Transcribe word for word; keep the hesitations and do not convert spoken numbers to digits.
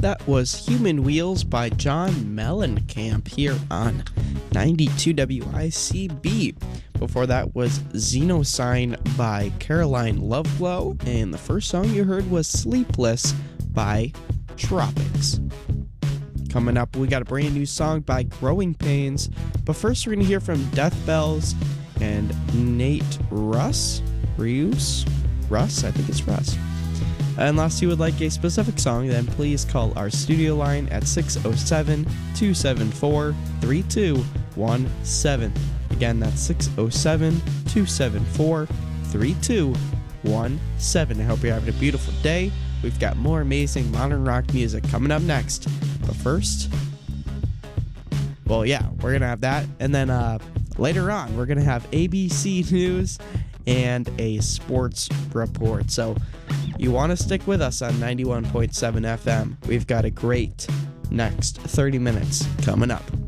That was Human Wheels by John Mellencamp here on ninety-two W I C B. Before that was Xenosign by Caroline Loveglow, and the first song you heard was Sleepless by Tropics. Coming up, we got a brand new song by Growing Pains, but first we're going to hear from Death Bells and Nate Russ. Rius? Russ? I think it's Russ. Unless you would like a specific song, then please call our studio line at six oh seven, two seven four, three two one seven. Again, that's six oh seven, two seven four, three two one seven. I hope you're having a beautiful day. We've got more amazing modern rock music coming up next. But first, well, yeah, we're going to have that. And then uh, later on, we're going to have A B C News and a sports report. So you want to stick with us on ninety-one point seven F M. We've got a great next thirty minutes coming up.